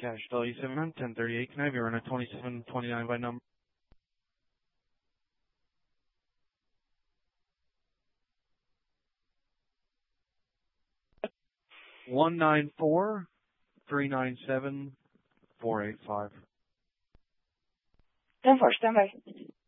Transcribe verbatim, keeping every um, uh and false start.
Cash W seven, ten thirty-eight. Can I have you run a twenty-seven twenty-nine by number? One nine four three nine seven four eight five. ten four, stand by.